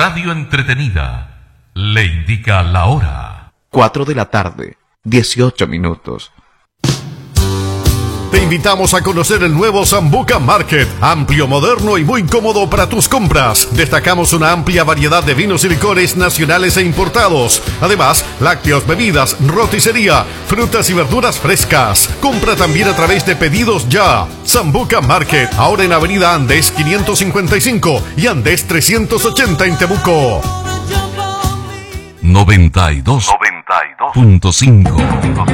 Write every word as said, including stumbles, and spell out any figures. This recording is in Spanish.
radio entretenida le indica la hora. Cuatro de la tarde, dieciocho minutos. Te invitamos a conocer el nuevo Sambuca Market, amplio, moderno y muy cómodo para tus compras. Destacamos una amplia variedad de vinos y licores nacionales e importados. Además, lácteos, bebidas, roticería, frutas y verduras frescas. Compra también a través de Pedidos Ya. Sambuca Market, ahora en Avenida Andes quinientos cincuenta y cinco y Andes trescientos ochenta en Temuco. noventa y dos punto cinco